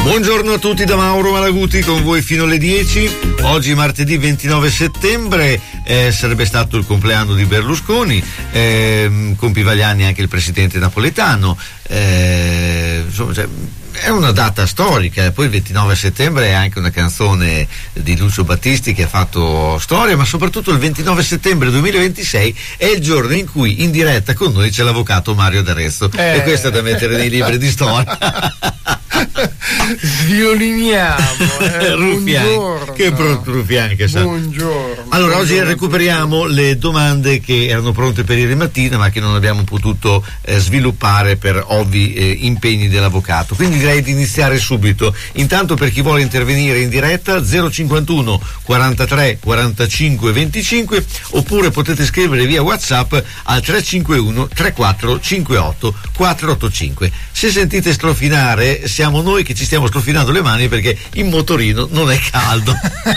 Buongiorno a tutti da Mauro Malaguti, con voi fino alle 10. Oggi martedì 29 settembre, sarebbe stato il compleanno di Berlusconi, compie gli anni anche il presidente napoletano, insomma, è una data storica. Poi il 29 settembre è anche una canzone di Lucio Battisti che ha fatto storia, ma soprattutto il 29 settembre 2026 è il giorno in cui in diretta con noi c'è l'avvocato Mario D'Arezzo, e questo è da mettere nei libri di storia. Svioliniamo, Ruffiani, che Ruffiani che sa. Buongiorno. Allora, oggi recuperiamo le domande che erano pronte per ieri mattina ma che non abbiamo potuto sviluppare per ovvi impegni dell'avvocato, quindi direi di iniziare subito. Intanto, per chi vuole intervenire in diretta, 051 43 45 25, oppure potete scrivere via WhatsApp al 351 34 58 485. Se sentite strofinare, siamo noi che ci stiamo strofinando le mani perché in motorino non è caldo.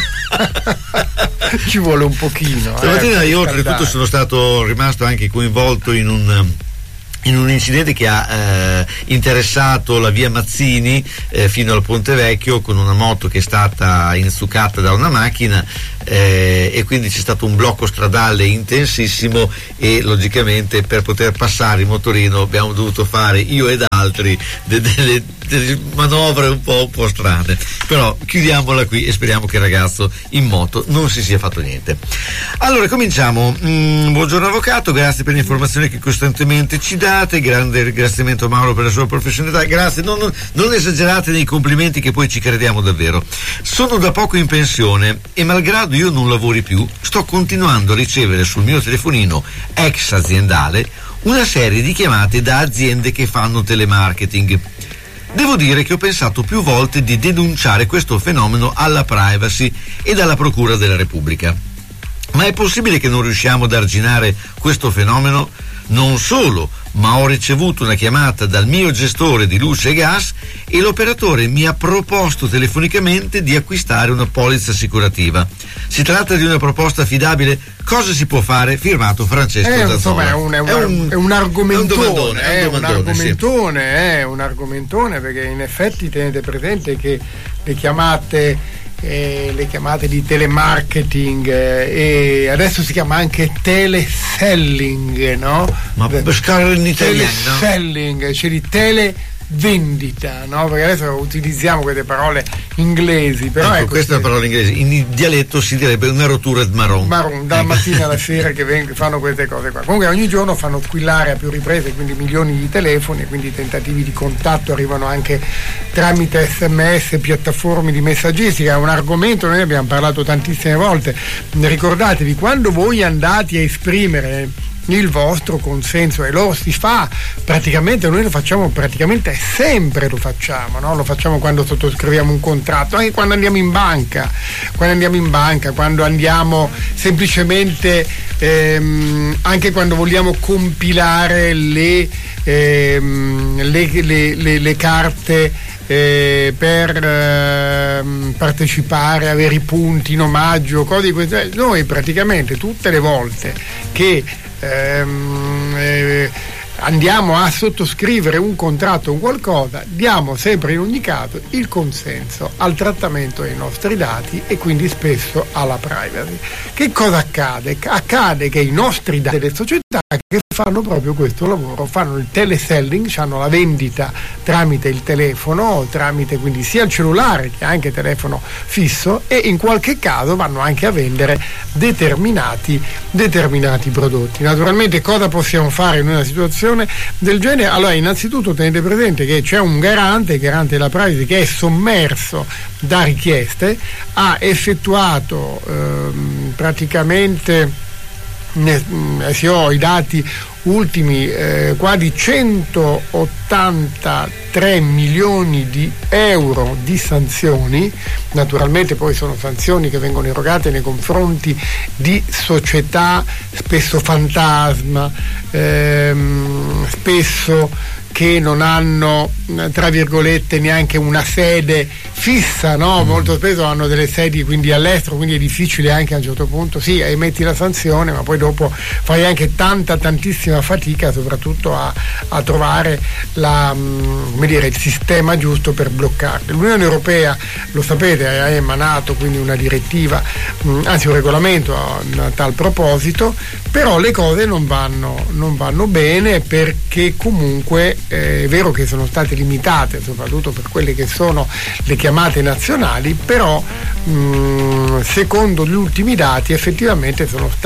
Ci vuole un pochino. Stamattina io oltretutto sono stato rimasto anche coinvolto in un incidente che ha interessato la via Mazzini fino al Ponte Vecchio, con una moto che è stata inzuccata da una macchina, e quindi c'è stato un blocco stradale intensissimo, e logicamente per poter passare in motorino abbiamo dovuto fare, io ed altri, delle manovre un po' strane. Però chiudiamola qui e speriamo che il ragazzo in moto non si sia fatto niente. Allora cominciamo. Buongiorno avvocato, grazie per le informazioni che costantemente ci date, grande ringraziamento a Mauro per la sua professionalità. Grazie, non esagerate nei complimenti che poi ci crediamo davvero. Sono da poco in pensione e malgrado io non lavori più, sto continuando a ricevere sul mio telefonino ex aziendale una serie di chiamate da aziende che fanno telemarketing. Devo dire che ho pensato più volte di denunciare questo fenomeno alla Privacy ed alla Procura della Repubblica. Ma è possibile che non riusciamo ad arginare questo fenomeno? Non solo, ma ho ricevuto una chiamata dal mio gestore di luce e gas e l'operatore mi ha proposto telefonicamente di acquistare una polizza assicurativa. Si tratta di una proposta affidabile? Cosa si può fare? Firmato Francesco Zazzola. Insomma, è un argomentone, è un argomentone, perché in effetti tenete presente che le chiamate di telemarketing e adesso si chiama anche teleselling, no? Ma pescare in italiano? Teleselling, cioè di televendita, no? Perché adesso utilizziamo queste parole inglesi, però ecco, questa è una parola inglese, in dialetto si direbbe una rottura di marron, dalla mattina alla sera che fanno queste cose qua. Comunque ogni giorno fanno squillare a più riprese, quindi milioni di telefoni, e quindi i tentativi di contatto arrivano anche tramite SMS, piattaforme di messaggistica. È un argomento, noi abbiamo parlato tantissime volte. Ricordatevi, quando voi andate a esprimere il vostro consenso, e lo si fa praticamente, noi lo facciamo praticamente sempre, lo facciamo quando sottoscriviamo un contratto, anche quando andiamo in banca, quando andiamo semplicemente anche quando vogliamo compilare le carte per partecipare, avere i punti in omaggio, cose di questo. Noi praticamente tutte le volte che andiamo a sottoscrivere un contratto o qualcosa, diamo sempre in ogni caso il consenso al trattamento dei nostri dati e quindi spesso alla privacy. Che cosa accade? Accade che i nostri dati delle società che fanno proprio questo lavoro, fanno il teleselling, hanno la vendita tramite il telefono, tramite quindi sia il cellulare che anche il telefono fisso, e in qualche caso vanno anche a vendere determinati prodotti. Naturalmente cosa possiamo fare in una situazione del genere? Allora, innanzitutto tenete presente che c'è un garante, il garante della privacy, che è sommerso da richieste, ha effettuato praticamente, se ho i dati ultimi, quasi 183 milioni di euro di sanzioni. Naturalmente poi sono sanzioni che vengono erogate nei confronti di società spesso fantasma, spesso che non hanno, tra virgolette, neanche una sede fissa, no? Molto spesso hanno delle sedi quindi all'estero, quindi è difficile anche a un certo punto, sì, emetti la sanzione, ma poi dopo fai anche tantissima fatica, soprattutto a trovare il sistema giusto per bloccarli. L'Unione Europea, lo sapete, ha emanato quindi una direttiva, anzi un regolamento a tal proposito, però le cose non vanno bene, perché comunque è vero che sono state limitate soprattutto per quelle che sono le chiamate nazionali, però secondo gli ultimi dati effettivamente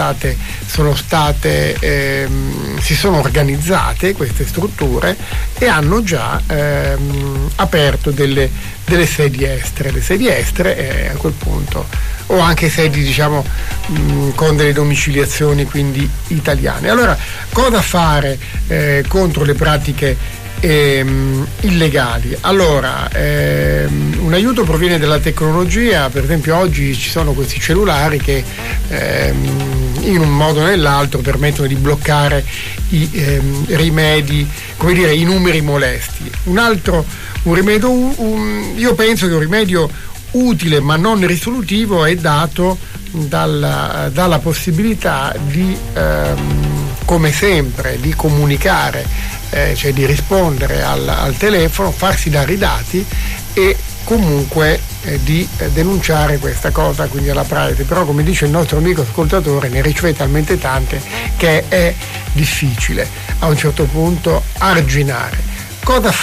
si sono organizzate queste strutture e hanno già aperto delle sedi estere. Le sedi estere a quel punto, o anche sedi con delle domiciliazioni quindi italiane. Allora, cosa fare contro le pratiche illegali? Allora, un aiuto proviene dalla tecnologia. Per esempio oggi ci sono questi cellulari che in un modo o nell'altro permettono di bloccare i rimedi, come dire, i numeri molesti. Io penso che un rimedio utile ma non risolutivo è dato dalla possibilità di, come sempre, di comunicare, cioè di rispondere al telefono, farsi dare i dati e comunque di denunciare questa cosa quindi alla privacy. Però, come dice il nostro amico ascoltatore, ne riceve talmente tante che è difficile a un certo punto arginare. Cosa